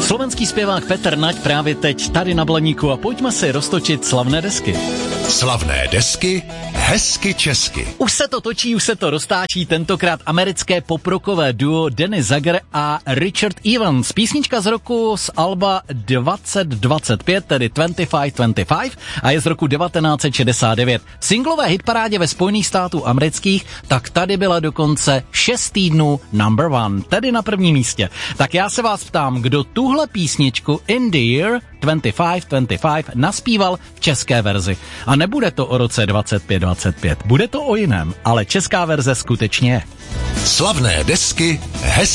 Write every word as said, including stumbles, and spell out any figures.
Slovenský zpěvák Petr Nať právě teď tady na Blaníku a pojďme si roztočit slavné desky. Slavné desky, hezky česky. Už se to točí, už se to roztáčí, tentokrát americké poprokové duo Danny Zager a Richard Evans. Písnička z roku z alba dvacet dvacet pět, tedy dvacet pět dvacet pět a je z roku devatenáct set šedesát devět. V singlové hitparádě ve Spojených států amerických, tak tady byla dokonce šest týdnů number one, tedy na prvním místě. Tak já se vás ptám, kdo tuhle písničku In the Year dvacet pět dvacet pět naspíval v české verzi. A nebude to o roce dvacet pět dvacet pět, bude to o jiném, ale česká verze skutečně je. Slavné desky, hezky